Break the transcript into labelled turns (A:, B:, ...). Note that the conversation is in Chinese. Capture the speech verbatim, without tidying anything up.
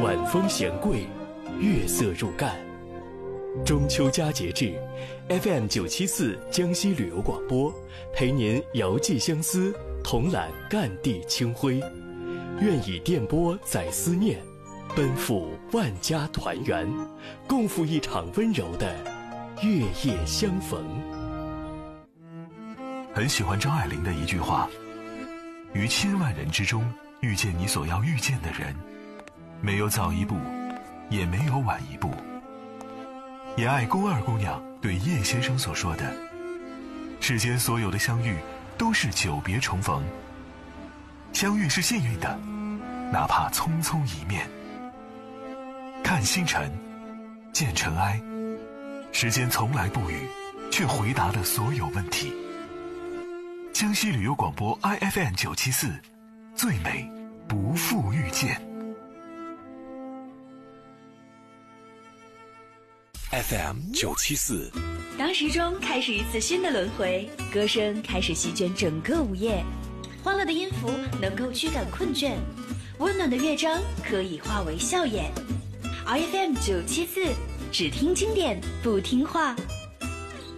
A: 晚风闲桂，月色入干。中秋佳节至 ，F M 九七四江西旅游广播陪您遥寄相思，同揽赣地清辉。愿以电波载思念，奔赴万家团圆，共赴一场温柔的月夜相逢。
B: 很喜欢张爱玲的一句话：于千万人之中遇见你所要遇见的人，没有早一步，也没有晚一步。也爱宫二姑娘对叶先生所说的：世间所有的相遇都是久别重逢，相遇是幸运的，哪怕匆匆一面。看星辰，见尘埃，时间从来不语，却回答了所有问题。江西旅游广播 I F M 九七四，最美不负遇见。
A: F M 九七四，
C: 当时钟开始一次新的轮回，歌声开始席卷整个午夜，欢乐的音符能够驱赶困倦，温暖的乐章可以化为笑颜。R F M 九七四，只听经典不听话。